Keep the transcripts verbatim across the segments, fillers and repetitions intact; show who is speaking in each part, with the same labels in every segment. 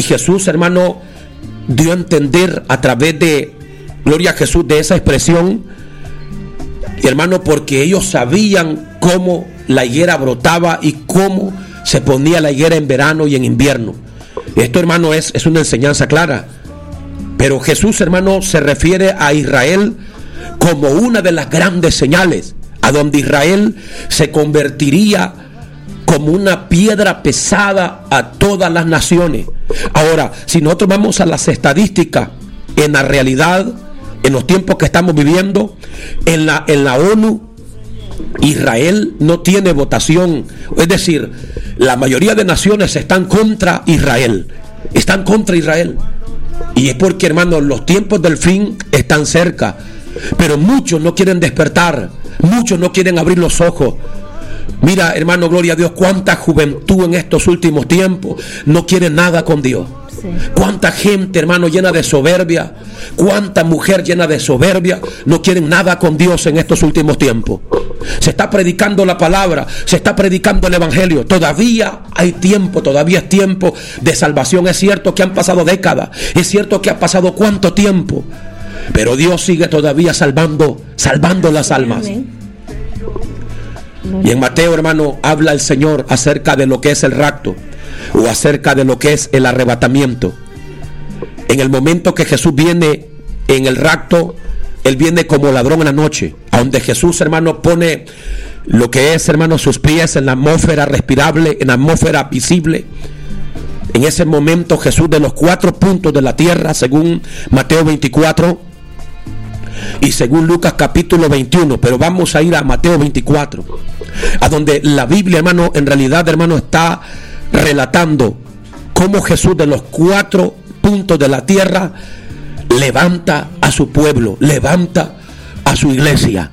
Speaker 1: Y Jesús, hermano, dio a entender a través de, gloria a Jesús, de esa expresión, hermano, porque ellos sabían cómo la higuera brotaba y cómo se ponía la higuera en verano y en invierno. Esto, hermano, es, es una enseñanza clara. Pero Jesús, hermano, se refiere a Israel como una de las grandes señales, a donde Israel se convertiría como una piedra pesada a todas las naciones. Ahora, si nosotros vamos a las estadísticas, en la realidad, en los tiempos que estamos viviendo, en la, en la ONU, Israel no tiene votación. Es decir, la mayoría de naciones están contra Israel. Están contra Israel. Y es porque, hermano, los tiempos del fin están cerca. Pero muchos no quieren despertar. Muchos no quieren abrir los ojos. Mira, hermano, gloria a Dios, cuánta juventud en estos últimos tiempos no quiere nada con Dios. Sí. Cuánta gente, hermano, llena de soberbia, cuánta mujer llena de soberbia no quieren nada con Dios en estos últimos tiempos. Se está predicando la palabra, se está predicando el evangelio. Todavía hay tiempo, todavía es tiempo de salvación. Es cierto que han pasado décadas, es cierto que ha pasado cuánto tiempo, pero Dios sigue todavía salvando, salvando las almas. Y en Mateo, hermano, habla el Señor acerca de lo que es el rapto, o acerca de lo que es el arrebatamiento. En el momento que Jesús viene en el rapto, Él viene como ladrón en la noche, a donde Jesús, hermano, pone lo que es, hermano, sus pies en la atmósfera respirable, en la atmósfera visible. En ese momento Jesús, de los cuatro puntos de la tierra, según Mateo veinticuatro y según Lucas capítulo veintiuno, pero vamos a ir a Mateo veinticuatro, a donde la Biblia, hermano, en realidad, hermano, está relatando cómo Jesús, de los cuatro puntos de la tierra, levanta a su pueblo, levanta a su iglesia.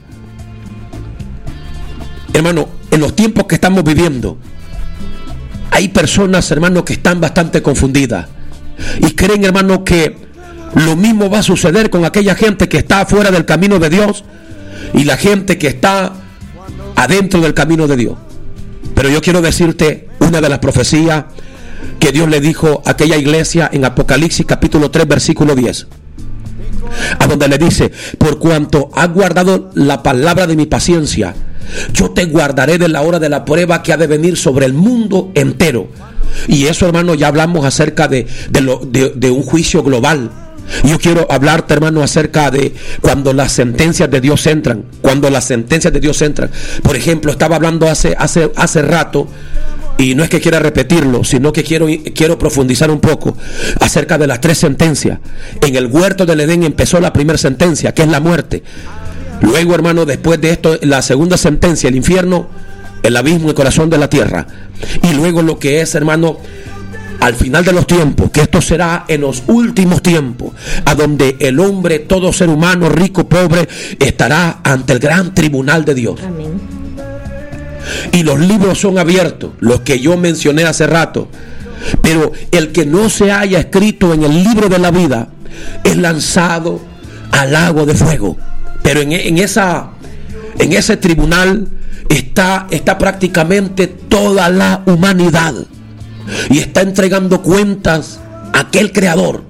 Speaker 1: Hermano, en los tiempos que estamos viviendo, hay personas, hermano, que están bastante confundidas y creen, hermano, que lo mismo va a suceder con aquella gente que está fuera del camino de Dios y la gente que está adentro del camino de Dios. Pero yo quiero decirte una de las profecías que Dios le dijo a aquella iglesia en Apocalipsis capítulo tres versículo diez, a donde le dice: por cuanto has guardado la palabra de mi paciencia, yo te guardaré de la hora de la prueba que ha de venir sobre el mundo entero. Y eso, hermano, ya hablamos acerca de, de, lo, de, de un juicio global. Yo quiero hablarte, hermano, acerca de cuando las sentencias de Dios entran. Cuando las sentencias de Dios entran. Por ejemplo, estaba hablando hace, hace, hace rato, y no es que quiera repetirlo, sino que quiero, quiero profundizar un poco acerca de las tres sentencias. En el huerto del Edén empezó la primera sentencia, que es la muerte. Luego, hermano, después de esto, la segunda sentencia, el infierno, el abismo, el corazón de la tierra. Y luego lo que es, hermano, al final de los tiempos, que esto será en los últimos tiempos, a donde el hombre, todo ser humano, rico, pobre, estará ante el gran tribunal de Dios. Amén. Y los libros son abiertos, los que yo mencioné hace rato. Pero el que no se haya escrito en el libro de la vida es lanzado al lago de fuego. Pero en, en, esa, en ese tribunal está, está prácticamente toda la humanidad. Y está entregando cuentas a aquel creador.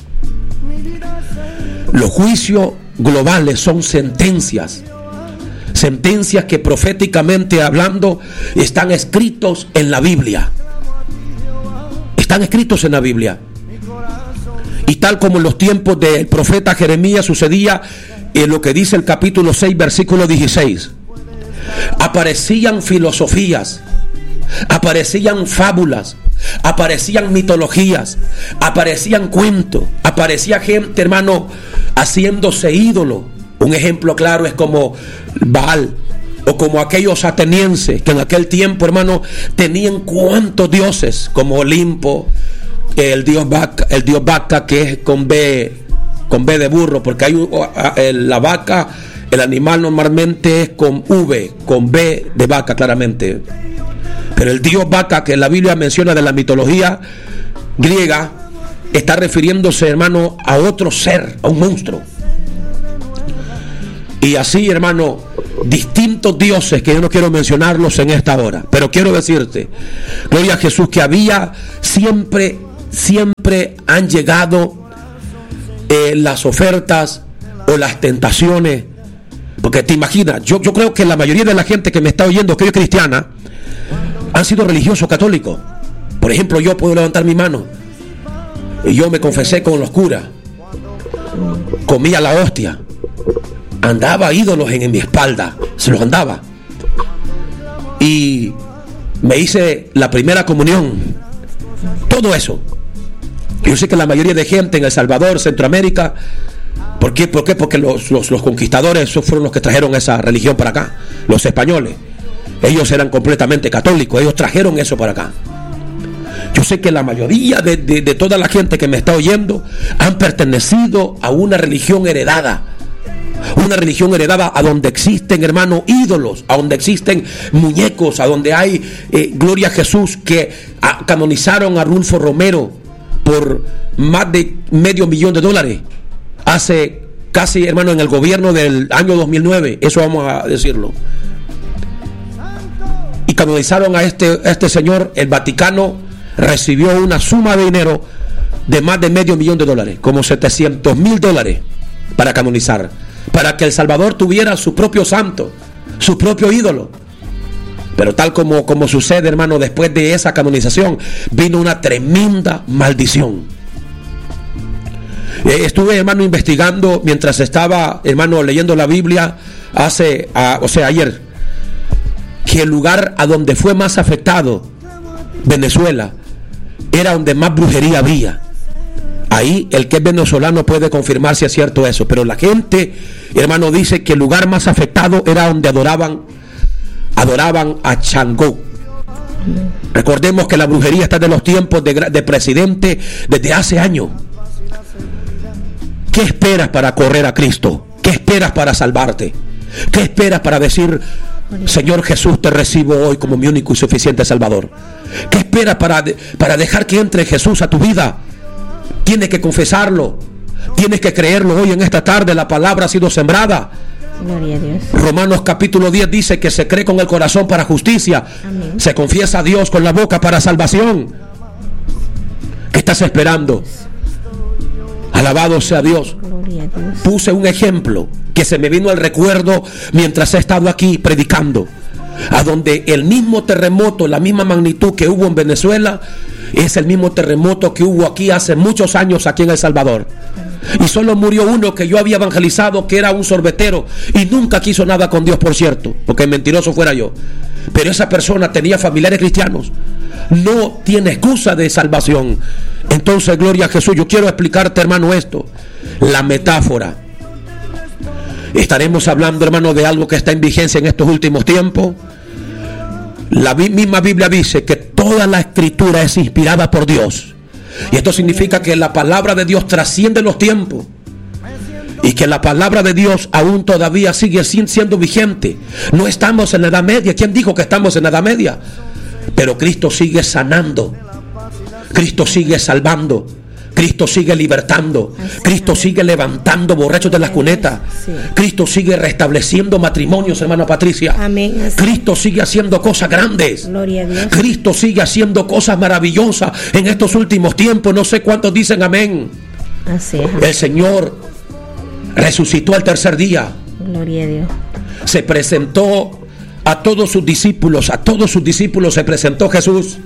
Speaker 1: Los juicios globales son sentencias. Sentencias que proféticamente hablando están escritos en la Biblia. Están escritos en la Biblia. Y tal como en los tiempos del profeta Jeremías sucedía, en lo que dice el capítulo seis, versículo dieciséis. Aparecían filosofías, aparecían fábulas, aparecían mitologías, aparecían cuentos, aparecía gente, hermano, haciéndose ídolo. Un ejemplo claro es como Baal, o como aquellos atenienses que en aquel tiempo, hermano, tenían cuantos dioses, como Olimpo, el dios vaca, el dios vaca, que es con B, con B de burro, porque hay la vaca, el animal normalmente es con V, con B de vaca, claramente. Pero el dios vaca, que la Biblia menciona de la mitología griega, está refiriéndose, hermano, a otro ser, a un monstruo. Y así, hermano, distintos dioses que yo no quiero mencionarlos en esta hora, pero quiero decirte, gloria a Jesús, que había siempre siempre han llegado eh, las ofertas o las tentaciones. Porque te imaginas, yo, yo creo que la mayoría de la gente que me está oyendo, que es cristiana, han sido religiosos católicos. Por ejemplo, yo puedo levantar mi mano y yo me confesé con los curas, comía la hostia, andaba ídolos en, en mi espalda, se los andaba, y me hice la primera comunión, todo eso. Yo sé que la mayoría de gente en El Salvador, Centroamérica, ¿por qué? ¿Por qué? Porque los, los, los conquistadores fueron los que trajeron esa religión para acá, los españoles. Ellos eran completamente católicos, ellos trajeron eso para acá. Yo sé que la mayoría de, de, de toda la gente que me está oyendo han pertenecido a una religión heredada. Una religión heredada a donde existen, hermanos, ídolos, a donde existen muñecos, a donde hay, eh, gloria a Jesús, que a, canonizaron a Rulfo Romero por más de medio millón de dólares. Hace casi, hermano, en el gobierno del año dos mil nueve, eso vamos a decirlo. Y canonizaron a este, a este señor. El Vaticano recibió una suma de dinero de más de medio millón de dólares, como setecientos mil dólares, para canonizar, para que El Salvador tuviera su propio santo, su propio ídolo. Pero tal como, como sucede, hermano, después de esa canonización, vino una tremenda maldición. Eh, estuve, hermano, investigando mientras estaba, hermano, leyendo la Biblia hace, a, o sea, ayer, que el lugar a donde fue más afectado, Venezuela, era donde más brujería había. Ahí el que es venezolano puede confirmar si es cierto eso, pero la gente, hermano, dice que el lugar más afectado era donde adoraban adoraban a Changó. Recordemos que la brujería está de los tiempos de, de presidente desde hace años. ¿Qué esperas para correr a Cristo? ¿Qué esperas para salvarte? ¿Qué esperas para decir: Señor Jesús, te recibo hoy como mi único y suficiente Salvador? ¿Qué esperas para, para dejar que entre Jesús a tu vida? Tienes que confesarlo, tienes que creerlo. Hoy en esta tarde la palabra ha sido sembrada.
Speaker 2: Gloria a Dios.
Speaker 1: Romanos capítulo diez dice que se cree con el corazón para justicia. Amén. Se confiesa a Dios con la boca para salvación. ¿Qué estás esperando? Alabado sea Dios.
Speaker 2: Gloria a Dios.
Speaker 1: Puse un ejemplo que se me vino al recuerdo mientras he estado aquí predicando, a donde el mismo terremoto, la misma magnitud que hubo en Venezuela, es el mismo terremoto que hubo aquí hace muchos años aquí en El Salvador. Y solo murió uno que yo había evangelizado, que era un sorbetero y nunca quiso nada con Dios, por cierto, porque mentiroso fuera yo. Pero esa persona tenía familiares cristianos. No tiene excusa de salvación. Entonces, gloria a Jesús. Yo quiero explicarte, hermano, esto, la metáfora. Estaremos hablando, hermano, de algo que está en vigencia en estos últimos tiempos. La misma Biblia dice que toda la escritura es inspirada por Dios. Y esto significa que la palabra de Dios trasciende los tiempos. Y que la palabra de Dios aún todavía sigue siendo vigente. No estamos en la Edad Media. ¿Quién dijo que estamos en la Edad Media? Pero Cristo sigue sanando. Cristo sigue salvando. Cristo sigue libertando. Cristo sigue levantando borrachos de las cunetas. Cristo sigue restableciendo matrimonios, hermana Patricia.
Speaker 2: Amén.
Speaker 1: Cristo sigue haciendo cosas grandes.
Speaker 2: Gloria a Dios.
Speaker 1: Cristo sigue haciendo cosas maravillosas en estos últimos tiempos. No sé cuántos dicen amén.
Speaker 2: Así es.
Speaker 1: El Señor resucitó al tercer día.
Speaker 2: Gloria a Dios.
Speaker 1: Se presentó a todos sus discípulos. A todos sus discípulos se presentó Jesús.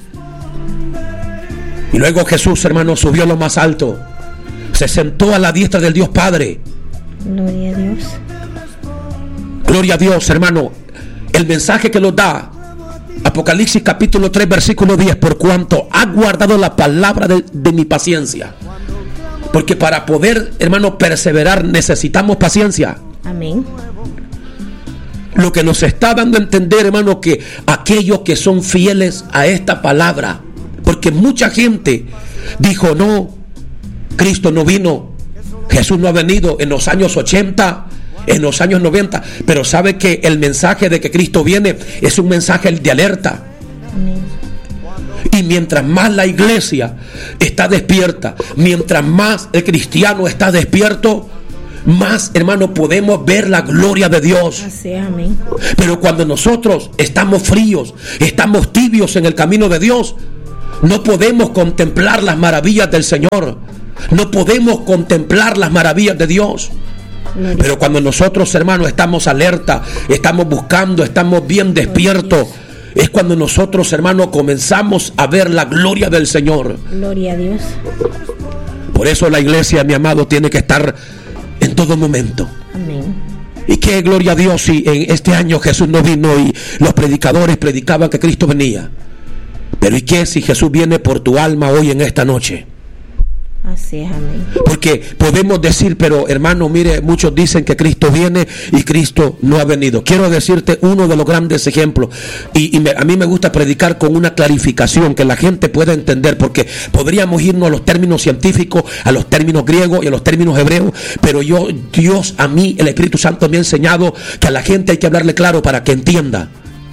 Speaker 1: Y luego Jesús, hermano, subió a lo más alto. Se sentó a la diestra del Dios Padre.
Speaker 2: Gloria a Dios.
Speaker 1: Gloria a Dios, hermano. El mensaje que nos da Apocalipsis capítulo tres, versículo diez: por cuanto ha guardado la palabra de, de mi paciencia. Porque para poder, hermano, perseverar necesitamos paciencia.
Speaker 2: Amén.
Speaker 1: Lo que nos está dando a entender, hermano, que aquellos que son fieles a esta palabra, porque mucha gente dijo: no, Cristo no vino, Jesús no ha venido en los años ochenta, en los años noventa, pero sabe que el mensaje de que Cristo viene es un mensaje de alerta.
Speaker 2: Amén.
Speaker 1: Y mientras más la iglesia está despierta, mientras más el cristiano está despierto, más, hermano, podemos ver la gloria de Dios.
Speaker 2: Así es, amén.
Speaker 1: Pero cuando nosotros estamos fríos, estamos tibios en el camino de Dios, No podemos contemplar las maravillas del Señor. No podemos contemplar las maravillas de Dios. Pero cuando nosotros, hermanos, estamos alerta, estamos buscando, estamos bien despiertos, es cuando nosotros, hermanos, comenzamos a ver la gloria del Señor.
Speaker 2: Gloria a Dios.
Speaker 1: Por eso la iglesia, mi amado, tiene que estar en todo momento.
Speaker 2: Amén.
Speaker 1: Y qué gloria a Dios si en este año Jesús no vino y los predicadores predicaban que Cristo venía. Pero ¿y qué si Jesús viene por tu alma hoy en esta noche?
Speaker 2: Así es, amén.
Speaker 1: Porque podemos decir, pero hermano, mire, muchos dicen que Cristo viene y Cristo no ha venido. Quiero decirte uno de los grandes ejemplos. Y, y me, a mí me gusta predicar con una clarificación que la gente pueda entender, porque podríamos irnos a los términos científicos, a los términos griegos y a los términos hebreos, pero yo, Dios, a mí, el Espíritu Santo me ha enseñado que a la gente hay que hablarle claro para que entienda.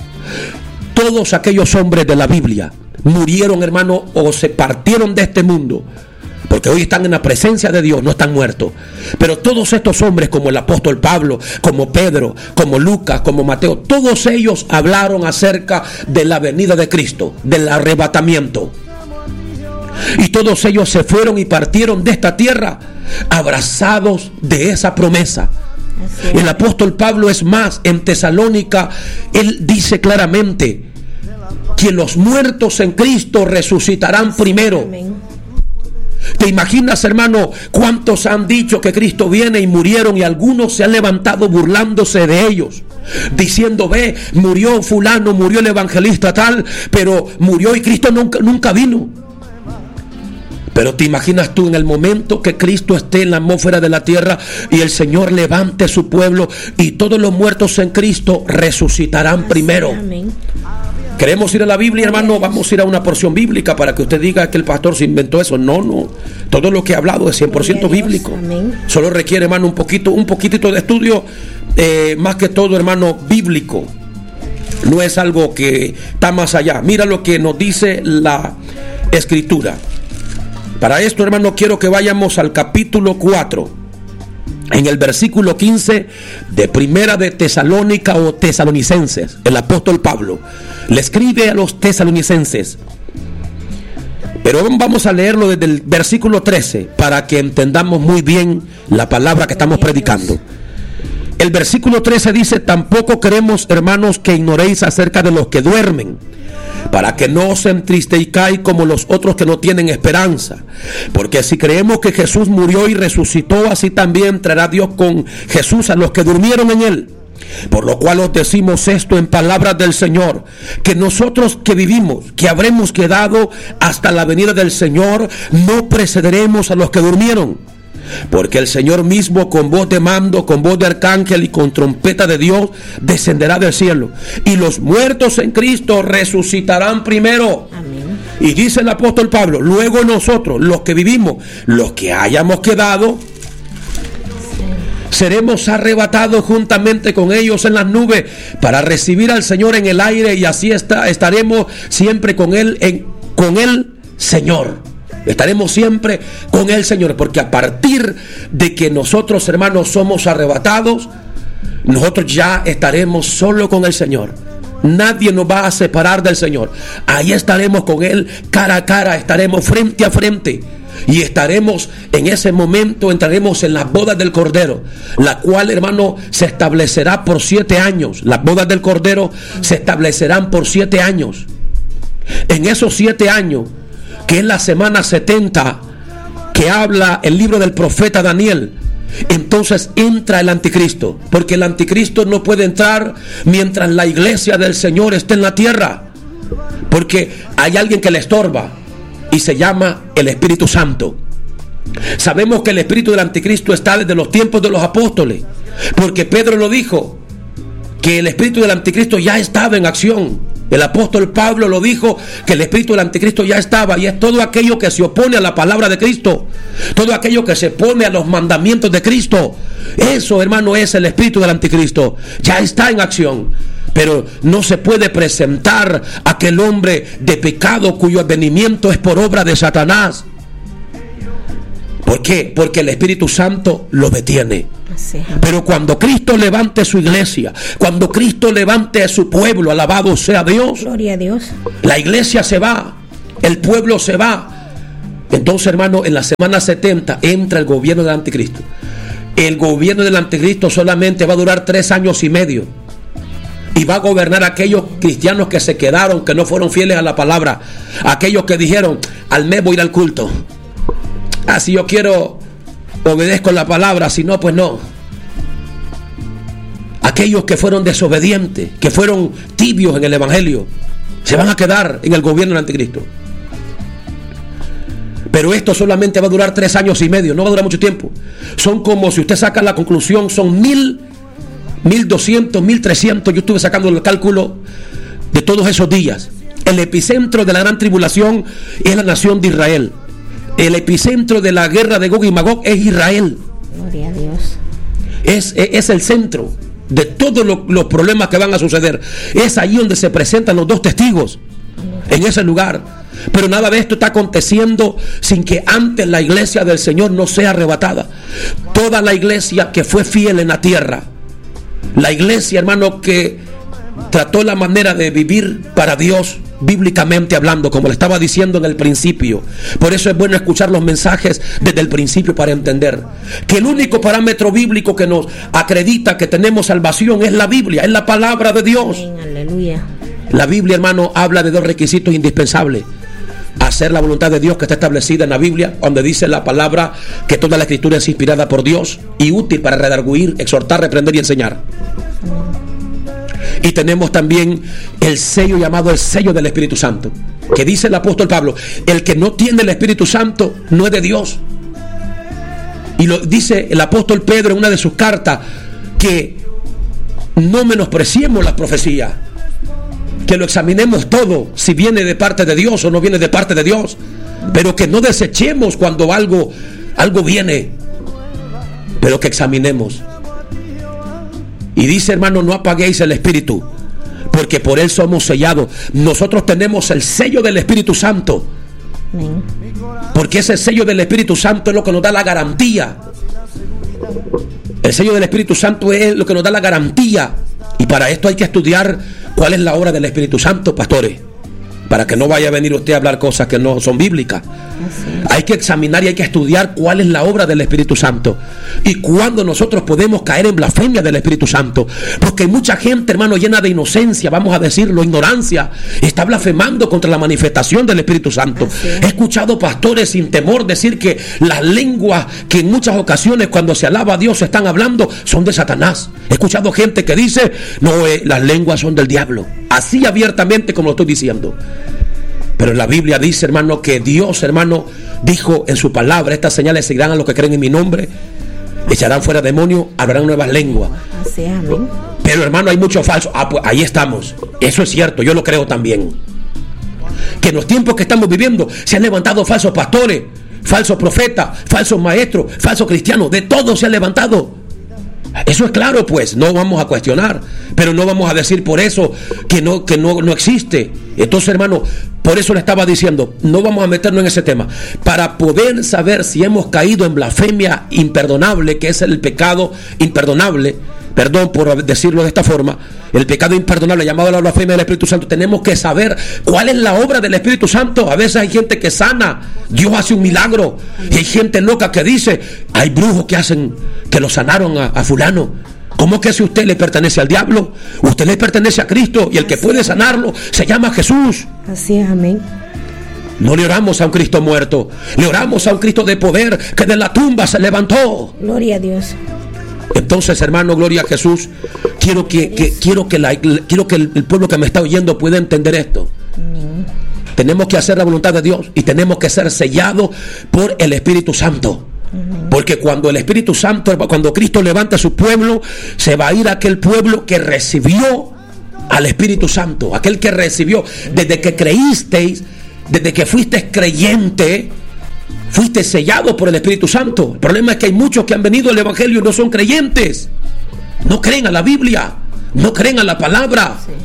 Speaker 1: Todos aquellos hombres de la Biblia murieron, hermano, o se partieron de este mundo, porque hoy están en la presencia de Dios, no están muertos. Pero todos estos hombres, como el apóstol Pablo, como Pedro, como Lucas, como Mateo, todos ellos hablaron acerca de la venida de Cristo, del arrebatamiento. Y todos ellos se fueron y partieron de esta tierra abrazados de esa promesa. El apóstol Pablo, es más, en Tesalónica, él dice claramente que los muertos en Cristo resucitarán primero. Amén. ¿Te imaginas, hermano, cuántos han dicho que Cristo viene y murieron, y algunos se han levantado burlándose de ellos, diciendo, ve, murió fulano, murió el evangelista tal, pero murió y Cristo nunca, nunca vino? Pero te imaginas tú en el momento que Cristo esté en la atmósfera de la tierra y el Señor levante su pueblo y todos los muertos en Cristo resucitarán primero. Amén. ¿Queremos ir a la Biblia, hermano? Vamos a ir a una porción bíblica para que usted diga que el pastor se inventó eso. No, no. Todo lo que he hablado es cien por ciento bíblico. Amén. Solo requiere, hermano, un poquito, un poquitito de estudio, eh, más que todo, hermano, bíblico. No es algo que está más allá. Mira lo que nos dice la Escritura. Para esto, hermano, quiero que vayamos al capítulo cuatro. En el versículo quince de Primera de Tesalónica o Tesalonicenses, el apóstol Pablo le escribe a los tesalonicenses. Pero vamos a leerlo desde el versículo trece para que entendamos muy bien la palabra que estamos predicando. El versículo trece dice: tampoco queremos, hermanos, que ignoréis acerca de los que duermen, para que no os entristezcáis como los otros que no tienen esperanza. Porque si creemos que Jesús murió y resucitó, así también traerá Dios con Jesús a los que durmieron en él. Por lo cual os decimos esto en palabras del Señor, que nosotros que vivimos, que habremos quedado hasta la venida del Señor, no precederemos a los que durmieron. Porque el Señor mismo, con voz de mando, con voz de arcángel y con trompeta de Dios, descenderá del cielo, y los muertos en Cristo resucitarán primero. Amén. Y dice el apóstol Pablo: luego nosotros, los que vivimos, los que hayamos quedado, seremos arrebatados juntamente con ellos en las nubes para recibir al Señor en el aire, y así está, estaremos siempre con él, en, con el Señor. Estaremos siempre con el Señor, porque a partir de que nosotros, hermanos, somos arrebatados, nosotros ya estaremos solo con el Señor. Nadie nos va a separar del Señor. Ahí estaremos con Él cara a cara, estaremos frente a frente. Y estaremos en ese momento, entraremos en las bodas del Cordero, la cual, hermano, se establecerá por siete años. Las bodas del Cordero se establecerán por siete años. En esos siete años, que es la semana setenta, que habla el libro del profeta Daniel, entonces entra el anticristo, porque el anticristo no puede entrar mientras la iglesia del Señor esté en la tierra, porque hay alguien que le estorba y se llama el Espíritu Santo. Sabemos que el espíritu del anticristo está desde los tiempos de los apóstoles, porque Pedro lo dijo, que el espíritu del anticristo ya estaba en acción. El apóstol Pablo lo dijo, que el espíritu del anticristo ya estaba, y es todo aquello que se opone a la palabra de Cristo, todo aquello que se opone a los mandamientos de Cristo. Eso, hermano, es el espíritu del anticristo. Ya está en acción, pero no se puede presentar aquel hombre de pecado cuyo advenimiento es por obra de Satanás. ¿Por qué? Porque el Espíritu Santo lo detiene. Pero cuando Cristo levante su iglesia, cuando Cristo levante a su pueblo, alabado sea Dios,
Speaker 2: gloria a Dios,
Speaker 1: la iglesia se va, el pueblo se va. Entonces, hermano, en la semana setenta entra el gobierno del anticristo. El gobierno del anticristo solamente va a durar tres años y medio. Y va a gobernar a aquellos cristianos que se quedaron, que no fueron fieles a la palabra. Aquellos que dijeron, al mes voy a ir al culto. Ah, si yo quiero, obedezco la palabra, si no, pues no. Aquellos que fueron desobedientes, que fueron tibios en el evangelio, se van a quedar en el gobierno del anticristo. Pero esto solamente va a durar tres años y medio, no va a durar mucho tiempo. Son como, si usted saca la conclusión, son mil, mil doscientos, mil trescientos. Yo estuve sacando el cálculo de todos esos días. El epicentro de la gran tribulación es la nación de Israel. El epicentro de la guerra de Gog y Magog es Israel.
Speaker 2: Gloria a Dios.
Speaker 1: Es, es, es el centro de todos los, los problemas que van a suceder. Es ahí donde se presentan los dos testigos, en ese lugar. Pero nada de esto está aconteciendo sin que antes la iglesia del Señor no sea arrebatada. Toda la iglesia que fue fiel en la tierra, la iglesia, hermano, que trató la manera de vivir para Dios, bíblicamente hablando, como le estaba diciendo en el principio. Por eso es bueno escuchar los mensajes desde el principio para entender que el único parámetro bíblico que nos acredita que tenemos salvación es la Biblia, es la palabra de Dios.
Speaker 2: Amén, aleluya.
Speaker 1: La Biblia, hermano, habla de dos requisitos indispensables: hacer la voluntad de Dios que está establecida en la Biblia, donde dice la palabra que toda la escritura es inspirada por Dios y útil para redarguir, exhortar, reprender y enseñar. Y tenemos también el sello llamado el sello del Espíritu Santo, que dice el apóstol Pablo: el que no tiene el Espíritu Santo no es de Dios. Y lo dice el apóstol Pedro en una de sus cartas, que no menospreciemos la profecía, que lo examinemos todo, si viene de parte de Dios o no viene de parte de Dios, pero que no desechemos cuando algo, algo viene, pero que examinemos. Y dice, hermano, no apaguéis el Espíritu, porque por él somos sellados. Nosotros tenemos el sello del Espíritu Santo, porque ese sello del Espíritu Santo es lo que nos da la garantía. El sello del Espíritu Santo es lo que nos da la garantía. Y para esto hay que estudiar cuál es la obra del Espíritu Santo, pastores, para que no vaya a venir usted a hablar cosas que no son bíblicas. Hay que examinar y hay que estudiar cuál es la obra del Espíritu Santo y cuándo nosotros podemos caer en blasfemia del Espíritu Santo, porque hay mucha gente, hermano, llena de inocencia, vamos a decirlo, ignorancia, está blasfemando contra la manifestación del Espíritu Santo. He escuchado pastores sin temor decir que las lenguas que en muchas ocasiones cuando se alaba a Dios se están hablando son de Satanás. He escuchado gente que dice, no, eh, las lenguas son del diablo, así abiertamente como lo estoy diciendo. Pero la Biblia dice, hermano, que Dios, hermano, dijo en su palabra: estas señales seguirán a los que creen en mi nombre, echarán fuera demonios, hablarán nuevas lenguas.
Speaker 2: Así es, amén.
Speaker 1: Pero, hermano, hay mucho falso. Ah, pues ahí estamos. Eso es cierto, yo lo creo también. Que en los tiempos que estamos viviendo se han levantado falsos pastores, falsos profetas, falsos maestros, falsos cristianos, de todo se han levantado. Eso es claro, pues, no vamos a cuestionar, pero no vamos a decir por eso que no, que no, no existe. Entonces, hermano, por eso le estaba diciendo, no vamos a meternos en ese tema. Para poder saber si hemos caído en blasfemia imperdonable, que es el pecado imperdonable, perdón por decirlo de esta forma, el pecado imperdonable llamado la blasfemia del Espíritu Santo, tenemos que saber cuál es la obra del Espíritu Santo. A veces hay gente que sana, Dios hace un milagro, y hay gente loca que dice, hay brujos que hacen, que lo sanaron a, a fulano. ¿Cómo que si usted le pertenece al diablo? Usted le pertenece a Cristo, y el que puede sanarlo se llama Jesús.
Speaker 2: Así es, amén.
Speaker 1: No le oramos a un Cristo muerto, le oramos a un Cristo de poder que de la tumba se levantó.
Speaker 2: Gloria a Dios.
Speaker 1: Entonces, hermano, gloria a Jesús. Quiero que, que, quiero que, la, quiero que el, el pueblo que me está oyendo pueda entender esto. Amén. Tenemos que hacer la voluntad de Dios y tenemos que ser sellados por el Espíritu Santo. Amén. Porque cuando el Espíritu Santo, cuando Cristo levanta a su pueblo, se va a ir aquel pueblo que recibió al Espíritu Santo, aquel que recibió desde que creísteis, desde que fuisteis creyente, fuiste sellado por el Espíritu Santo. El problema es que hay muchos que han venido al Evangelio y no son creyentes, no creen a la Biblia, no creen a la palabra. Sí.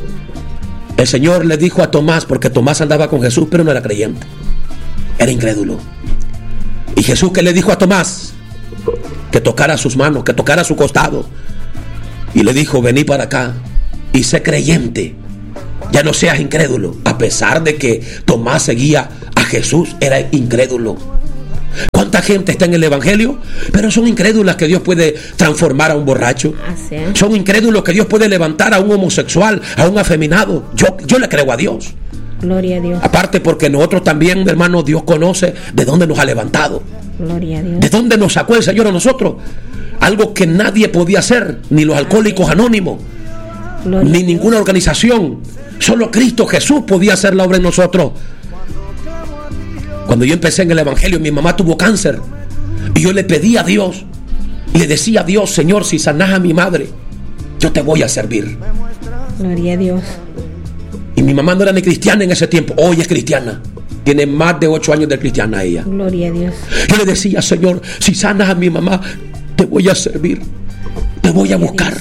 Speaker 1: El Señor le dijo a Tomás, porque Tomás andaba con Jesús pero no era creyente, era incrédulo. Y Jesús, que le dijo a Tomás, que tocara sus manos, que tocara su costado, y le dijo, vení para acá y sé creyente, Ya no seas incrédulo. A pesar de que Tomás seguía a Jesús, era incrédulo. ¿Cuánta gente está en el evangelio? Pero son incrédulas que Dios puede transformar a un borracho.
Speaker 2: Así es.
Speaker 1: Son incrédulos que Dios puede levantar a un homosexual, a un afeminado. Yo, yo le creo a Dios.
Speaker 2: Gloria a Dios.
Speaker 1: Aparte porque nosotros también, hermanos, Dios conoce de dónde nos ha levantado.
Speaker 2: Gloria a Dios.
Speaker 1: ¿De dónde nos sacó el Señor a nosotros? Algo que nadie podía hacer, ni los alcohólicos anónimos,
Speaker 2: Gloria
Speaker 1: ni
Speaker 2: a Dios.
Speaker 1: ninguna organización. Solo Cristo Jesús podía hacer la obra en nosotros. Cuando yo empecé en el evangelio, mi mamá tuvo cáncer y yo le pedí a Dios y le decía a Dios: Señor, si sanás a mi madre, yo te voy a servir.
Speaker 2: Gloria a Dios.
Speaker 1: Y mi mamá no era ni cristiana en ese tiempo. Hoy es cristiana. Tiene más de ocho años de cristiana ella.
Speaker 2: Gloria a Dios.
Speaker 1: Yo le decía: Señor, si sanas a mi mamá, te voy a servir, te voy a buscar.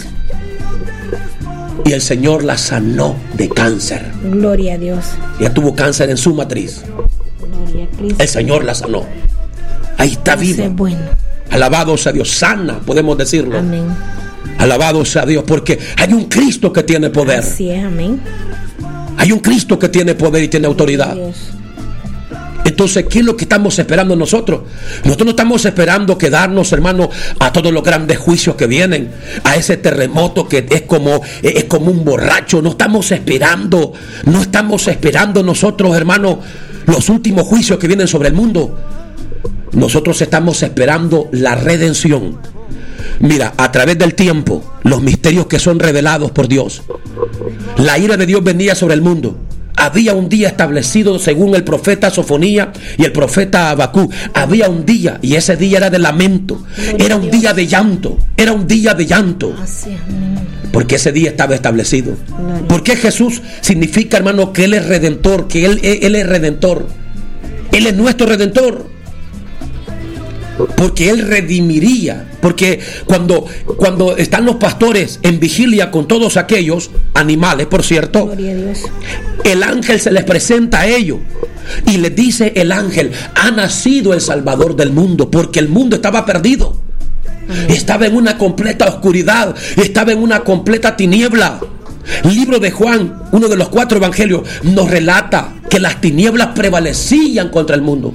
Speaker 1: Y el Señor la sanó de cáncer.
Speaker 2: Gloria a Dios.
Speaker 1: Ella tuvo cáncer en su matriz.
Speaker 2: Gloria a Cristo.
Speaker 1: El Señor la sanó. Ahí está
Speaker 2: Dios
Speaker 1: viva.
Speaker 2: es bueno.
Speaker 1: Alabado sea Dios. Sana, podemos decirlo.
Speaker 2: Amén.
Speaker 1: Alabado sea Dios, porque hay un Cristo que tiene poder.
Speaker 2: Así es, amén.
Speaker 1: Hay un Cristo que tiene poder y tiene autoridad.
Speaker 2: Dios.
Speaker 1: Entonces, ¿qué es lo que estamos esperando nosotros? Nosotros no estamos esperando quedarnos, hermano, a todos los grandes juicios que vienen, a ese terremoto que es como, es como un borracho. No estamos esperando, no estamos esperando nosotros, hermano, los últimos juicios que vienen sobre el mundo. Nosotros estamos esperando la redención. Mira, a través del tiempo, los misterios que son revelados por Dios. La ira de Dios venía sobre el mundo. Había un día establecido según el profeta Sofonía y el profeta Abacú. Había un día, y ese día era de lamento. Era un día de llanto. Era un día de llanto.
Speaker 2: Así es, amén.
Speaker 1: Porque ese día estaba establecido.
Speaker 2: Gloria.
Speaker 1: Porque Jesús significa, hermano, que Él es redentor, que Él, Él es redentor. Él es nuestro redentor. Porque Él redimiría. Porque cuando, cuando están los pastores en vigilia con todos aquellos animales, por cierto,
Speaker 2: Gloria a Dios.
Speaker 1: el ángel se les presenta a ellos y les dice el ángel: ha nacido el Salvador del mundo, porque el mundo estaba perdido.
Speaker 2: Amén.
Speaker 1: Estaba en una completa oscuridad, estaba en una completa tiniebla. El libro de Juan, uno de los cuatro evangelios, nos relata que las tinieblas prevalecían contra el mundo.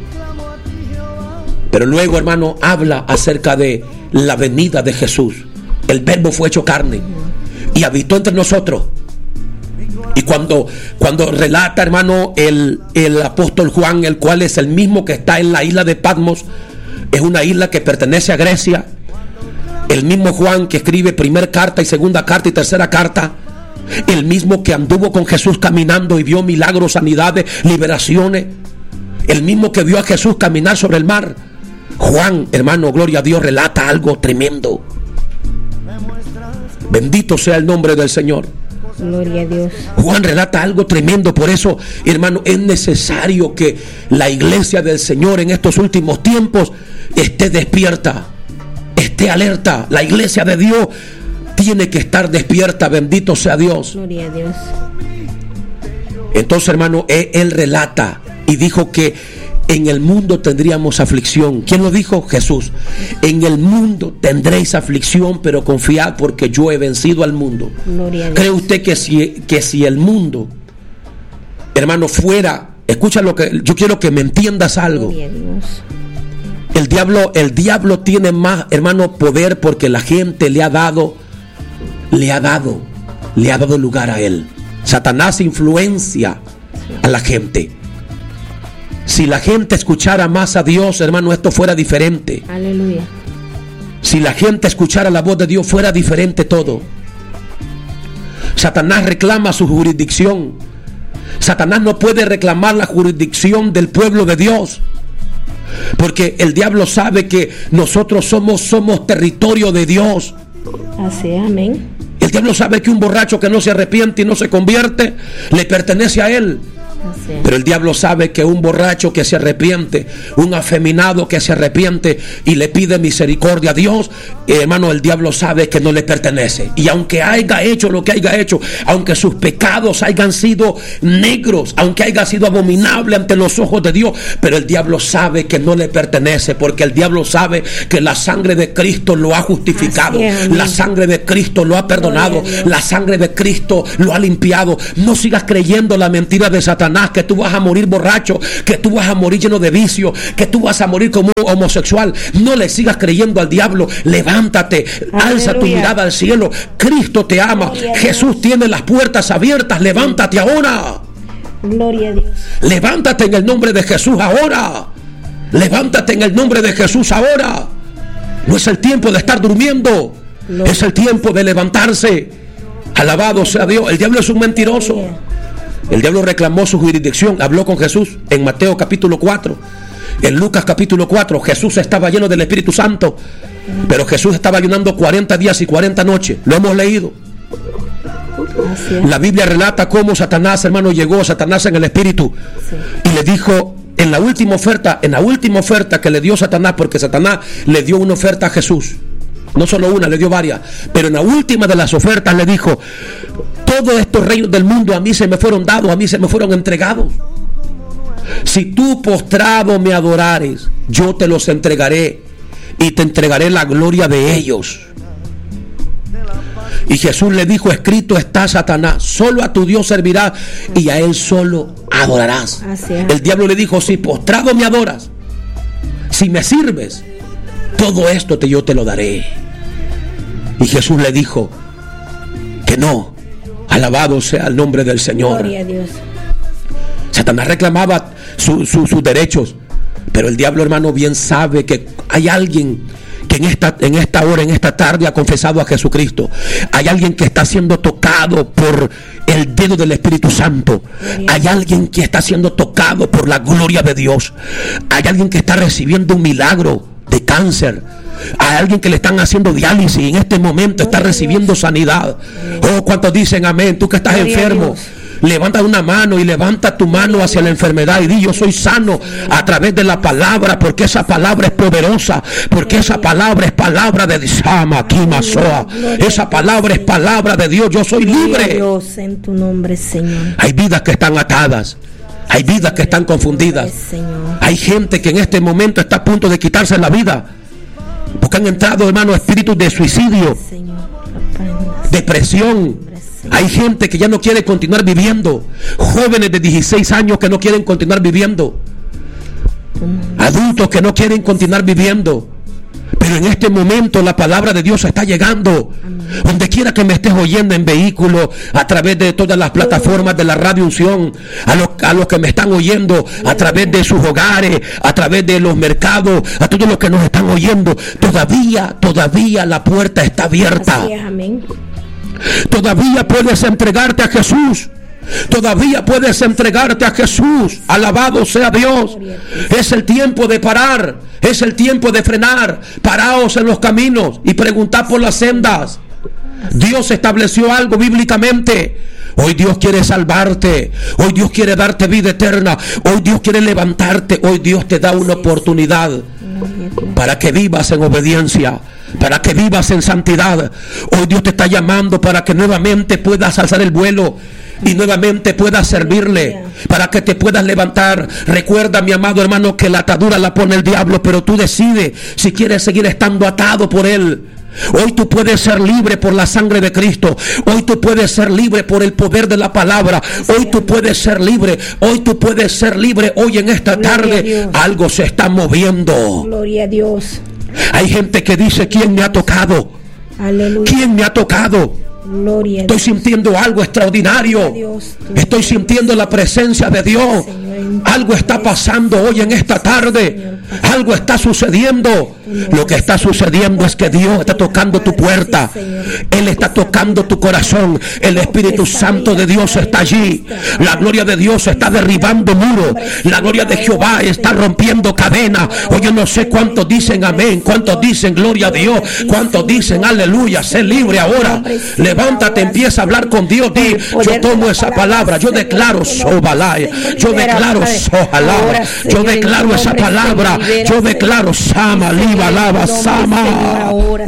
Speaker 1: Pero luego, hermano, habla acerca de la venida de Jesús. El Verbo fue hecho carne y habitó entre nosotros. Y cuando, cuando relata, hermano, el, el apóstol Juan, el cual es el mismo que está en la isla de Patmos, es una isla que pertenece a Grecia. El mismo Juan que escribe primera carta y segunda carta y tercera carta. El mismo que anduvo con Jesús caminando y vio milagros, sanidades, liberaciones. El mismo que vio a Jesús caminar sobre el mar. Juan, hermano, gloria a Dios, relata algo tremendo. Bendito sea el nombre del Señor.
Speaker 2: Gloria a Dios.
Speaker 1: Juan relata algo tremendo. Por eso, hermano, es necesario que la iglesia del Señor en estos últimos tiempos esté despierta, esté alerta. La iglesia de Dios tiene que estar despierta. Bendito sea Dios.
Speaker 2: Gloria a Dios.
Speaker 1: Entonces, hermano, él, él relata y dijo que en el mundo tendríamos aflicción. ¿Quién lo dijo? Jesús. En el mundo tendréis aflicción, pero confiad porque yo he vencido al mundo.
Speaker 2: Gloria a Dios.
Speaker 1: ¿Cree usted que si, que si el mundo, hermano, fuera, escucha lo que, yo quiero que me entiendas algo.
Speaker 2: Gloria a Dios.
Speaker 1: El diablo, el diablo tiene más, hermano, poder porque la gente le ha dado, le ha dado, le ha dado lugar a él. Satanás influencia a la gente. Si la gente escuchara más a Dios, hermano, esto fuera diferente.
Speaker 2: Aleluya.
Speaker 1: Si la gente escuchara la voz de Dios, fuera diferente todo. Satanás reclama su jurisdicción. Satanás no puede reclamar la jurisdicción del pueblo de Dios, porque el diablo sabe que nosotros somos, somos territorio de Dios.
Speaker 2: Así es, amén.
Speaker 1: El diablo sabe que un borracho que no se arrepiente y no se convierte, le pertenece a él.
Speaker 2: Así es.
Speaker 1: Pero el diablo sabe que un borracho que se arrepiente, un afeminado que se arrepiente y le pide misericordia a Dios, eh, hermano, el diablo sabe que no le pertenece. Y aunque haya hecho lo que haya hecho, aunque sus pecados hayan sido negros, aunque haya sido abominable ante los ojos de Dios, pero el diablo sabe que no le pertenece, porque el diablo sabe que la sangre de Cristo lo ha justificado,
Speaker 2: es,
Speaker 1: la sangre de Cristo lo ha perdonado, la sangre de Cristo lo ha limpiado. No sigas creyendo la mentira de Satanás, que tú vas a morir borracho, que tú vas a morir lleno de vicio, que tú vas a morir como un homosexual. No le sigas creyendo al diablo. Levántate, aleluya, alza tu mirada al cielo. Cristo te ama, gloria Jesús tiene las puertas abiertas. Levántate ahora.
Speaker 2: Gloria a Dios.
Speaker 1: Levántate en el nombre de Jesús ahora. Levántate en el nombre de Jesús ahora. No es el tiempo de estar durmiendo, gloria, es el tiempo de levantarse. Alabado sea Dios. El diablo es un mentiroso. Gloria. El diablo reclamó su jurisdicción, habló con Jesús en Mateo capítulo cuatro, en Lucas capítulo cuatro. Jesús estaba lleno del Espíritu Santo, pero Jesús estaba ayunando cuarenta días y cuarenta noches. Lo hemos leído. La Biblia relata cómo Satanás, hermano, llegó a Satanás en el Espíritu, sí, y le dijo en la última oferta, en la última oferta que le dio Satanás, porque Satanás le dio una oferta a Jesús. No solo una, le dio varias, pero en la última de las ofertas le dijo: todos estos reinos del mundo a mí se me fueron dados, a mí se me fueron entregados. Si tú postrado me adorares, yo te los entregaré y te entregaré la gloria de ellos. Y Jesús le dijo: escrito está, Satanás, solo a tu Dios servirás y a él solo adorarás. El diablo le dijo: si postrado me adoras, si me sirves, todo esto te, yo te lo daré. Y Jesús le dijo que no. Alabado sea el nombre del Señor.
Speaker 2: Gloria a Dios.
Speaker 1: Satanás reclamaba su, su, sus derechos, pero el diablo, hermano, bien sabe que hay alguien que en esta, en esta hora, en esta tarde, ha confesado a Jesucristo. Hay alguien que está siendo tocado por el dedo del Espíritu Santo. Hay alguien que está siendo tocado por la gloria de Dios. Hay alguien que está recibiendo un milagro de cáncer. Hay alguien que le están haciendo diálisis y en este momento está recibiendo sanidad. Oh, ¿cuántos dicen amén? Tú que estás enfermo, levanta una mano y levanta tu mano hacia la enfermedad y di: yo soy sano a través de la palabra, porque esa palabra es poderosa, porque esa palabra es palabra de Disama, Kimasoa. Esa palabra es palabra de Dios. Yo soy libre.
Speaker 2: Dios, en tu nombre, Señor.
Speaker 1: Hay vidas que están atadas, hay vidas que están confundidas. Hay gente que en este momento está a punto de quitarse la vida, porque han entrado, hermano, espíritus de suicidio, depresión. Hay gente que ya no quiere continuar viviendo. Jóvenes de dieciséis años que no quieren continuar viviendo. Adultos que no quieren continuar viviendo. Pero en este momento la palabra de Dios está llegando. Donde quiera que me estés oyendo, en vehículo, a través de todas las plataformas de la Radio Unción, a los, a los que me están oyendo a través de sus hogares, a través de los mercados, a todos los que nos están oyendo, todavía, todavía la puerta está abierta.
Speaker 2: Así es, amén.
Speaker 1: Todavía puedes entregarte a Jesús. Todavía puedes entregarte a Jesús. Alabado sea Dios. Es el tiempo de parar. Es el tiempo de frenar. Paraos en los caminos y preguntad por las sendas. Dios estableció algo bíblicamente. Hoy Dios quiere salvarte. Hoy Dios quiere darte vida eterna. Hoy Dios quiere levantarte. Hoy Dios te da una oportunidad para que vivas en obediencia, para que vivas en santidad. Hoy Dios te está llamando para que nuevamente puedas alzar el vuelo y nuevamente puedas servirle, para que te puedas levantar. Recuerda, mi amado hermano, que la atadura la pone el diablo, pero tú decides si quieres seguir estando atado por él. Hoy tú puedes ser libre por la sangre de Cristo. Hoy tú puedes ser libre por el poder de la palabra. Hoy tú puedes ser libre. Hoy tú puedes ser libre. Hoy en esta tarde algo se está moviendo.
Speaker 2: Gloria a Dios.
Speaker 1: Hay gente que dice: ¿quién me ha tocado?
Speaker 2: Aleluya.
Speaker 1: ¿Quién me ha tocado?
Speaker 2: Gloria a
Speaker 1: Estoy
Speaker 2: Dios.
Speaker 1: sintiendo algo extraordinario.
Speaker 2: Dios,
Speaker 1: Estoy sintiendo la presencia de Dios.
Speaker 2: Señor,
Speaker 1: Algo está pasando hoy en esta tarde.
Speaker 2: Señor,
Speaker 1: Algo está sucediendo. Lo que está sucediendo es que Dios está tocando tu puerta. Él está tocando tu corazón. El Espíritu Santo de Dios está allí. La gloria de Dios está derribando muros. La gloria de Jehová está rompiendo cadenas. O yo no sé cuántos dicen amén, cuántos dicen gloria a Dios, cuántos dicen aleluya, sé libre ahora. Levántate, empieza a hablar con Dios. Di, yo tomo esa palabra, yo declaro sobalaya, yo declaro sojalaba, yo declaro esa palabra, yo declaro sama, liba, lava, sama.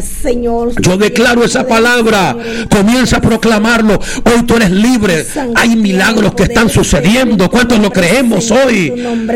Speaker 1: Yo declaro esa palabra. Comienza a proclamarlo. Hoy tú eres libre. Hay milagros que están sucediendo. ¿Cuántos lo creemos hoy?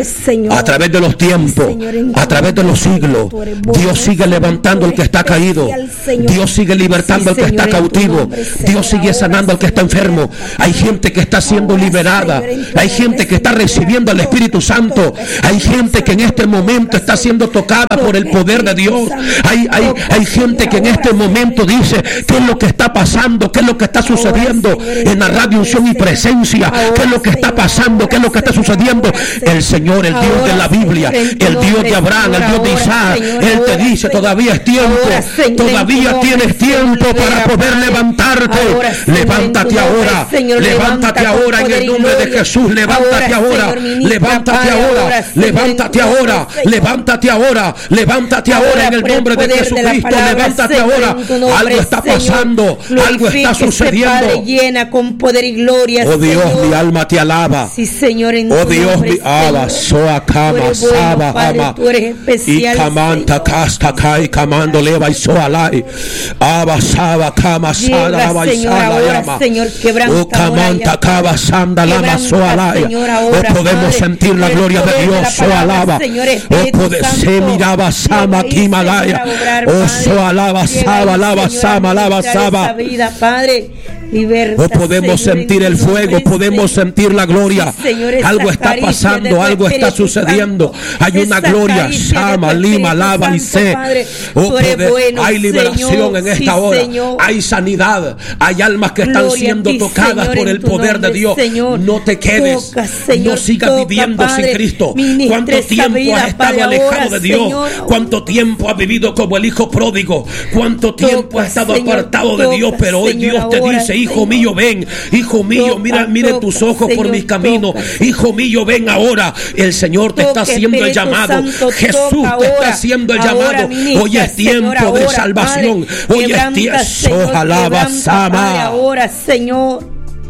Speaker 1: A través de los tiempos, a través de los siglos, Dios sigue levantando al que está caído. Dios sigue libertando al que está cautivo. Dios sigue sanando al que está enfermo. Hay gente que está siendo liberada. Hay gente que está recibiendo al Espíritu Santo. Hay gente que en este momento está siendo tocada por el poder de Dios. Hay, hay, hay gente que en este momento dice, ¿qué es lo que está pasando? ¿Qué es lo que está sucediendo en la radio Unción y Presencia? ¿Qué es lo que está pasando? ¿Qué es lo que está sucediendo? El Señor, el Dios de la Biblia, el Dios de Abraham, el Dios de Isaac, Él te dice, todavía es tiempo, todavía tienes tiempo para poder levantarte. Levántate ahora, levántate ahora en el nombre de Jesús. Levántate ahora, levántate ahora, levántate ahora, levántate ahora, levántate ahora en el nombre de Jesucristo. Levántate ahora. Algo está pasando, algo está sucediendo.
Speaker 2: Llena con poder y gloria.
Speaker 1: Oh Dios, mi alma te alaba.
Speaker 2: Sí, Señor, en
Speaker 1: oh Dios, mi alma, soa cama, saba, ama.
Speaker 2: Tú eres especial.
Speaker 1: Y camanta casta kai camando leva y soalai. Aba saba cama sala va y sala llama. Oh camanta cava sanda lama soalai. Oh podemos sentir la gloria de Dios soalaba. Oh poder se miraba sama kimalaya. Oh soalaba saba lava sama lava saba. Oh podemos sentir el fuego, podemos sentir la gloria. Algo está pasando, algo está sucediendo. Hay una gloria. Sama, lima, lava y sé. Oh, poder, hay liberación en esta hora. Hay sanidad. Hay almas que están siendo tocadas por el poder de Dios. No te quedes. No sigas viviendo sin Cristo. ¿Cuánto tiempo has estado alejado de Dios? ¿Cuánto tiempo has vivido como el hijo pródigo? ¿Cuánto tiempo has estado apartado de Dios? Pero hoy Dios te dice, hijo mío, ven. Hijo mío, mira, mire tus ojos por mis caminos. Hijo mío, ven ahora. El Señor te está haciendo el llamado. Jesús te está haciendo el llamado. Hoy es tiempo de salvación. Hoy es tiempo. Ojalá sama.
Speaker 2: Ahora, Señor.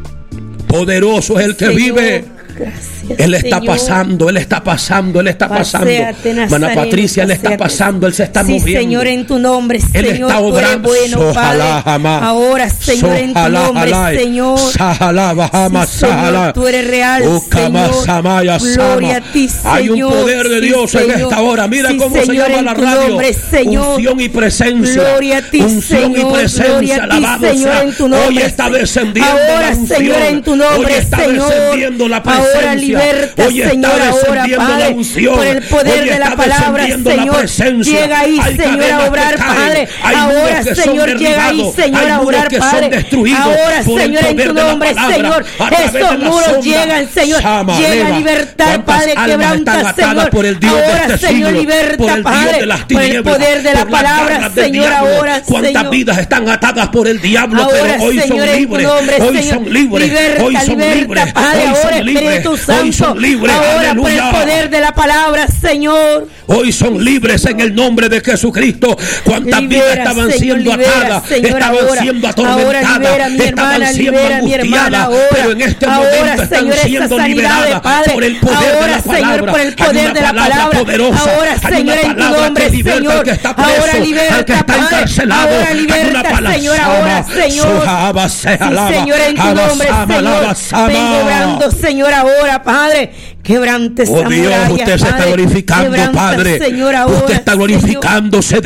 Speaker 1: Poderoso es el que vive.
Speaker 2: Gracias,
Speaker 1: Él está
Speaker 2: Señor.
Speaker 1: pasando, Él está pasando, Él está pasando.
Speaker 2: Paséate, Nazareno,
Speaker 1: Mana Patricia, Él está
Speaker 2: paséate.
Speaker 1: pasando, Él se está
Speaker 2: Sí,
Speaker 1: moviendo.
Speaker 2: Señor, en tu nombre,
Speaker 1: Él
Speaker 2: Señor,
Speaker 1: está
Speaker 2: tú eres
Speaker 1: obrando.
Speaker 2: bueno, Padre. Ahora, Señor, en tu nombre, Señor.
Speaker 1: Sahala, Bahama,
Speaker 2: Sí, Señor,
Speaker 1: Sahala.
Speaker 2: tú eres real,
Speaker 1: Ukama,
Speaker 2: Señor.
Speaker 1: Samaya,
Speaker 2: Gloria
Speaker 1: Sama.
Speaker 2: a ti, Señor.
Speaker 1: Hay un poder de
Speaker 2: Sí,
Speaker 1: Dios en
Speaker 2: Señor.
Speaker 1: esta hora. Mira
Speaker 2: Sí,
Speaker 1: cómo
Speaker 2: Señor,
Speaker 1: se llama
Speaker 2: en
Speaker 1: la
Speaker 2: tu
Speaker 1: radio.
Speaker 2: nombre, Señor.
Speaker 1: Unción y presencia.
Speaker 2: Gloria a ti,
Speaker 1: Unción
Speaker 2: Señor.
Speaker 1: y presencia.
Speaker 2: Gloria a ti,
Speaker 1: Alabado
Speaker 2: Señor,
Speaker 1: sea.
Speaker 2: en tu nombre.
Speaker 1: Hoy está descendiendo
Speaker 2: Ahora,
Speaker 1: la unción.
Speaker 2: Señor, en tu nombre,
Speaker 1: Hoy está
Speaker 2: Señor.
Speaker 1: descendiendo la presencia.
Speaker 2: Ahora liberta,
Speaker 1: Hoy está
Speaker 2: Señor, ahora,
Speaker 1: descendiendo
Speaker 2: Padre,
Speaker 1: la unción.
Speaker 2: por el poder
Speaker 1: Hoy
Speaker 2: de la
Speaker 1: está
Speaker 2: palabra,
Speaker 1: descendiendo la
Speaker 2: Señor.
Speaker 1: presencia.
Speaker 2: Llega ahí,
Speaker 1: Hay
Speaker 2: Señor,
Speaker 1: cadenas
Speaker 2: a
Speaker 1: que
Speaker 2: obrar,
Speaker 1: caen.
Speaker 2: Padre.
Speaker 1: Hay
Speaker 2: Ahora,
Speaker 1: muros que son
Speaker 2: Señor, llega ahí,
Speaker 1: derribados.
Speaker 2: Señor,
Speaker 1: Hay
Speaker 2: a
Speaker 1: muros
Speaker 2: obrar,
Speaker 1: que son
Speaker 2: Padre.
Speaker 1: destruidos
Speaker 2: Ahora,
Speaker 1: por el
Speaker 2: Señor, en
Speaker 1: poder
Speaker 2: tu
Speaker 1: de la
Speaker 2: nombre,
Speaker 1: palabra.
Speaker 2: Señor.
Speaker 1: A través de
Speaker 2: Estos
Speaker 1: la
Speaker 2: muros
Speaker 1: sombra.
Speaker 2: llegan, Señor.
Speaker 1: Sama,
Speaker 2: Llega
Speaker 1: leva.
Speaker 2: libertad,
Speaker 1: ¿Cuántas
Speaker 2: Padre,
Speaker 1: almas
Speaker 2: quebranta,
Speaker 1: están atadas
Speaker 2: Señor.
Speaker 1: por el Dios de
Speaker 2: Ahora,
Speaker 1: este
Speaker 2: Señor,
Speaker 1: siglo,
Speaker 2: liberta,
Speaker 1: por el Dios
Speaker 2: Padre,
Speaker 1: de las
Speaker 2: por el
Speaker 1: tinieblas,
Speaker 2: poder de la
Speaker 1: por las
Speaker 2: palabra,
Speaker 1: garras del
Speaker 2: Señor.
Speaker 1: diablo?
Speaker 2: Ahora,
Speaker 1: ¿Cuántas
Speaker 2: Señor.
Speaker 1: vidas están atadas por el diablo?
Speaker 2: Ahora,
Speaker 1: Pero hoy
Speaker 2: Señor,
Speaker 1: son
Speaker 2: en tu
Speaker 1: libres.
Speaker 2: nombre,
Speaker 1: Hoy
Speaker 2: Señor.
Speaker 1: son libres.
Speaker 2: Liberta,
Speaker 1: Hoy son
Speaker 2: liberta,
Speaker 1: libres.
Speaker 2: Padre,
Speaker 1: Hoy
Speaker 2: ahora,
Speaker 1: son libres.
Speaker 2: Espíritu
Speaker 1: Hoy
Speaker 2: Santo.
Speaker 1: son libres.
Speaker 2: Ahora, por el
Speaker 1: Aleluya.
Speaker 2: poder de la palabra, Señor.
Speaker 1: Hoy son libres en el nombre de Jesucristo. Cuántas
Speaker 2: Libera,
Speaker 1: vidas estaban
Speaker 2: Señor,
Speaker 1: siendo
Speaker 2: libera,
Speaker 1: atadas,
Speaker 2: Señor,
Speaker 1: estaban
Speaker 2: ahora.
Speaker 1: siendo
Speaker 2: Ahora
Speaker 1: atormentadas,
Speaker 2: libera a mi
Speaker 1: estaban
Speaker 2: hermana,
Speaker 1: siendo
Speaker 2: libera a mi hermana
Speaker 1: angustiadas,
Speaker 2: ahora.
Speaker 1: pero en este
Speaker 2: Ahora,
Speaker 1: momento están
Speaker 2: Señor, esa
Speaker 1: siendo
Speaker 2: sanidad de
Speaker 1: liberadas
Speaker 2: Padre.
Speaker 1: por el poder
Speaker 2: Ahora,
Speaker 1: de la
Speaker 2: Señor,
Speaker 1: palabra.
Speaker 2: por el
Speaker 1: Hay
Speaker 2: poder
Speaker 1: una
Speaker 2: de la
Speaker 1: palabra
Speaker 2: palabra.
Speaker 1: poderosa.
Speaker 2: Ahora,
Speaker 1: Hay
Speaker 2: Señor,
Speaker 1: una
Speaker 2: en tu
Speaker 1: palabra
Speaker 2: nombre,
Speaker 1: que liberta
Speaker 2: Señor.
Speaker 1: al que está preso,
Speaker 2: Ahora
Speaker 1: al que
Speaker 2: liberta,
Speaker 1: está
Speaker 2: Padre.
Speaker 1: encarcelado.
Speaker 2: Ahora
Speaker 1: Hay una
Speaker 2: liberta,
Speaker 1: palabra.
Speaker 2: Señor, ahora, Señor.
Speaker 1: Sujaba, se
Speaker 2: Sí,
Speaker 1: alaba.
Speaker 2: Señor, en tu
Speaker 1: Aba,
Speaker 2: nombre,
Speaker 1: sama,
Speaker 2: Señor.
Speaker 1: alaba, sama.
Speaker 2: Vengo orando, Señor, ahora, Padre. Quebrante esa
Speaker 1: Oh Dios,
Speaker 2: muralla,
Speaker 1: usted se está
Speaker 2: Padre.
Speaker 1: glorificando,
Speaker 2: Quebranta,
Speaker 1: Padre.
Speaker 2: Señor, ahora,
Speaker 1: Usted está glorificándose,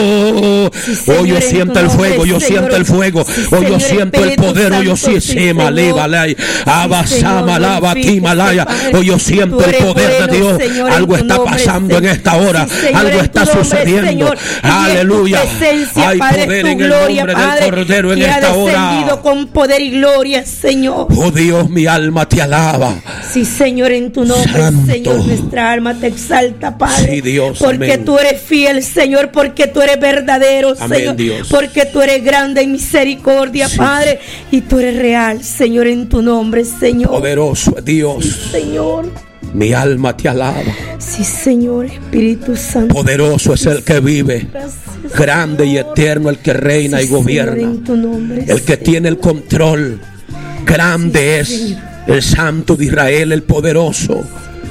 Speaker 1: Dios.
Speaker 2: Sí, Señor,
Speaker 1: Hoy yo
Speaker 2: en tu
Speaker 1: siento el
Speaker 2: nombre,
Speaker 1: fuego, yo
Speaker 2: Señor.
Speaker 1: siento el fuego.
Speaker 2: Sí,
Speaker 1: Hoy yo
Speaker 2: Señor,
Speaker 1: siento el
Speaker 2: Espíritu
Speaker 1: poder, hoy yo
Speaker 2: Santo,
Speaker 1: sí
Speaker 2: sí,
Speaker 1: se malaya. Abasama, lava, Kimalaya. Hoy yo siento el poder de Dios. Algo está pasando en esta hora. Algo está sucediendo. Aleluya. Hay poder en el nombre del Cordero en esta hora.
Speaker 2: Con poder y gloria, Señor.
Speaker 1: Oh Dios, mi alma te alaba.
Speaker 2: Sí, Señor, en tu
Speaker 1: Sí,
Speaker 2: nombre,
Speaker 1: Santo.
Speaker 2: Señor. Nuestra alma te exalta, Padre.
Speaker 1: Sí, Dios,
Speaker 2: porque
Speaker 1: amén.
Speaker 2: tú eres fiel, Señor, porque tú eres verdadero,
Speaker 1: Amén,
Speaker 2: Señor.
Speaker 1: Dios.
Speaker 2: Porque tú eres grande en misericordia,
Speaker 1: Sí.
Speaker 2: Padre. Y tú eres real, Señor, en tu nombre, Señor.
Speaker 1: Poderoso es Dios.
Speaker 2: Sí, Señor.
Speaker 1: Mi alma te alaba.
Speaker 2: Sí, Señor, Espíritu Santo.
Speaker 1: Poderoso es el que vive.
Speaker 2: Gracias.
Speaker 1: Grande y eterno el que reina
Speaker 2: Sí,
Speaker 1: y gobierna.
Speaker 2: Señor, en tu nombre,
Speaker 1: El que
Speaker 2: Señor.
Speaker 1: tiene el control. Grande es
Speaker 2: Señor.
Speaker 1: el Santo de Israel, el poderoso.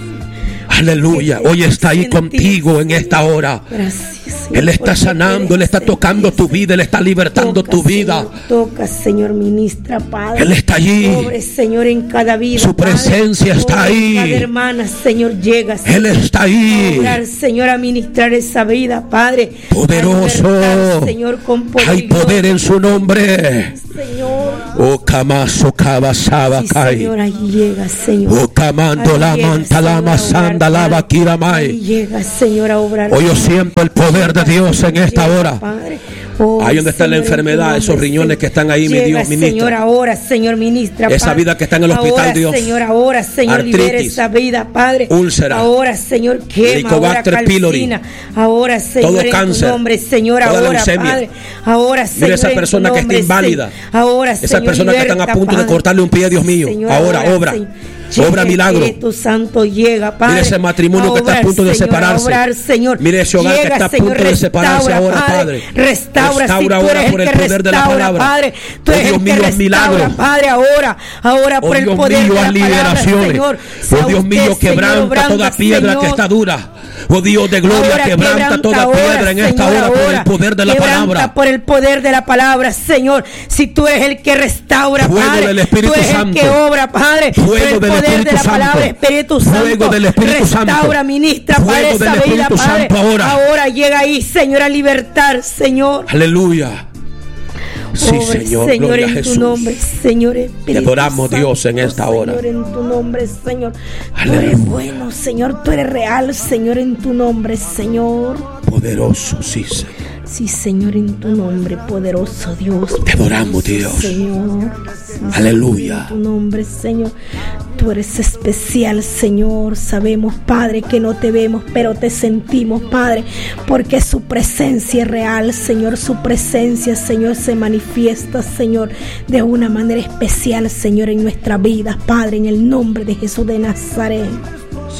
Speaker 1: Aleluya. Hoy está ahí contigo en esta hora.
Speaker 2: Gracias, Señor,
Speaker 1: Él está
Speaker 2: porque
Speaker 1: sanando, Él está
Speaker 2: eres
Speaker 1: tocando tu vida, Él está libertando
Speaker 2: Toca,
Speaker 1: tu vida.
Speaker 2: Señor, toca, Señor, ministra, Padre.
Speaker 1: Él está allí.
Speaker 2: Obre, Señor, en cada vida.
Speaker 1: Su presencia
Speaker 2: Padre.
Speaker 1: está
Speaker 2: Obre en
Speaker 1: ahí.
Speaker 2: cada hermana, Señor, llega. Señor,
Speaker 1: Él está
Speaker 2: a
Speaker 1: ahí.
Speaker 2: obrar, Señor, a ministrar esa vida, Padre.
Speaker 1: Poderoso.
Speaker 2: A libertar, Señor, con poder.
Speaker 1: Hay
Speaker 2: y gloria,
Speaker 1: poder en su nombre.
Speaker 2: Señor.
Speaker 1: O Kamaso Kabasaba
Speaker 2: Sí,
Speaker 1: Kai.
Speaker 2: Señor, ahí llega, Señor.
Speaker 1: O Kamando la
Speaker 2: Ahí llega,
Speaker 1: manta la
Speaker 2: Señor, a
Speaker 1: masanda
Speaker 2: obrar,
Speaker 1: la
Speaker 2: Padre.
Speaker 1: bakira
Speaker 2: Ahí
Speaker 1: mai.
Speaker 2: llega, Señor, a obrar.
Speaker 1: Hoy yo siento el poder de Dios en esta
Speaker 2: Llega,
Speaker 1: hora.
Speaker 2: Padre. Oh,
Speaker 1: Ahí donde está la
Speaker 2: Señor, en tu
Speaker 1: enfermedad,
Speaker 2: nombre,
Speaker 1: esos riñones
Speaker 2: Señor.
Speaker 1: que están ahí, mi
Speaker 2: Llega,
Speaker 1: Dios, ministra.
Speaker 2: Señor, ahora, Señor, ministra.
Speaker 1: Esa
Speaker 2: Padre.
Speaker 1: vida que está en el hospital,
Speaker 2: Ahora,
Speaker 1: Dios.
Speaker 2: Señor, ahora, Señor,
Speaker 1: Artritis,
Speaker 2: libera esa vida, Padre.
Speaker 1: úlcera,
Speaker 2: ahora, Señor, quema,
Speaker 1: Helicobacter
Speaker 2: ahora
Speaker 1: pylori,
Speaker 2: calcina. Ahora, Señor,
Speaker 1: todo
Speaker 2: en
Speaker 1: cáncer,
Speaker 2: tu nombre, Señor,
Speaker 1: toda
Speaker 2: ahora,
Speaker 1: leucemia.
Speaker 2: Padre. Ahora, Señor,
Speaker 1: Mira esa
Speaker 2: en tu
Speaker 1: persona que está
Speaker 2: nombre,
Speaker 1: inválida.
Speaker 2: Señor. Ahora,
Speaker 1: Esas
Speaker 2: Señor,
Speaker 1: personas que están a
Speaker 2: liberta,
Speaker 1: punto de
Speaker 2: Padre.
Speaker 1: cortarle un pie a Dios mío.
Speaker 2: Señor,
Speaker 1: Ahora, obra.
Speaker 2: Señor.
Speaker 1: Obra milagro.
Speaker 2: Espíritu Santo llega, Padre.
Speaker 1: Mire ese matrimonio que está a punto de
Speaker 2: Señor,
Speaker 1: separarse.
Speaker 2: a obrar, Señor.
Speaker 1: Mire ese hogar que
Speaker 2: Llega,
Speaker 1: está a
Speaker 2: Señor,
Speaker 1: punto de separarse
Speaker 2: restaura,
Speaker 1: ahora, Padre.
Speaker 2: Restaura,
Speaker 1: Restaura
Speaker 2: si tú
Speaker 1: ahora
Speaker 2: eres
Speaker 1: por el
Speaker 2: que
Speaker 1: poder de la
Speaker 2: restaura,
Speaker 1: palabra.
Speaker 2: Padre. Tú
Speaker 1: Oh,
Speaker 2: eres
Speaker 1: Dios
Speaker 2: el que
Speaker 1: mío, haz
Speaker 2: restaura,
Speaker 1: milagros.
Speaker 2: Padre, ahora, ahora
Speaker 1: Oh
Speaker 2: por el
Speaker 1: Dios
Speaker 2: poder
Speaker 1: mío,
Speaker 2: de
Speaker 1: haz
Speaker 2: la palabra,
Speaker 1: liberaciones.
Speaker 2: Señor.
Speaker 1: Oh
Speaker 2: Sea
Speaker 1: Dios mío,
Speaker 2: usted,
Speaker 1: quebranta
Speaker 2: Señor, obrando,
Speaker 1: toda piedra
Speaker 2: Señor.
Speaker 1: que está dura. Oh Dios de gloria,
Speaker 2: Ahora
Speaker 1: quebranta toda
Speaker 2: ahora,
Speaker 1: piedra en esta
Speaker 2: Señor,
Speaker 1: hora por
Speaker 2: ahora.
Speaker 1: el poder de la
Speaker 2: Quebranta
Speaker 1: palabra.
Speaker 2: por el poder de la palabra, Señor. Si tú eres el que restaura,
Speaker 1: Fuego
Speaker 2: Padre,
Speaker 1: del Espíritu
Speaker 2: tú eres
Speaker 1: Santo.
Speaker 2: el que obra, Padre.
Speaker 1: Fuego
Speaker 2: por el
Speaker 1: del
Speaker 2: poder
Speaker 1: Espíritu
Speaker 2: de la
Speaker 1: Santo.
Speaker 2: palabra, Espíritu Santo.
Speaker 1: Fuego del Espíritu Santo.
Speaker 2: Restaura, ministra,
Speaker 1: Fuego
Speaker 2: Padre,
Speaker 1: del
Speaker 2: esa vida,
Speaker 1: Espíritu
Speaker 2: Padre.
Speaker 1: Santo ahora.
Speaker 2: Ahora llega ahí, Señor, a libertar, Señor.
Speaker 1: Aleluya. Sí,
Speaker 2: Obre,
Speaker 1: Señor,
Speaker 2: Señor,
Speaker 1: gloria a
Speaker 2: en tu
Speaker 1: Jesús.
Speaker 2: nombre, Señor Espíritu
Speaker 1: Te adoramos,
Speaker 2: Santo,
Speaker 1: Dios, en esta hora.
Speaker 2: Señor, en tu nombre, Señor. Tú
Speaker 1: Aleluya.
Speaker 2: eres bueno, Señor. Tú eres real, Señor, en tu nombre, Señor.
Speaker 1: Poderoso, sí, Señor.
Speaker 2: Sí, Señor, en tu nombre, poderoso Dios.
Speaker 1: Te adoramos, Dios.
Speaker 2: Señor. Sí,
Speaker 1: Aleluya.
Speaker 2: Señor, en tu nombre, Señor. Tú eres especial, Señor. Sabemos, Padre, que no te vemos, pero te sentimos, Padre, porque su presencia es real, Señor. Su presencia, Señor, se manifiesta, Señor, de una manera especial, Señor, en nuestra vida, Padre, en el nombre de Jesús de Nazaret.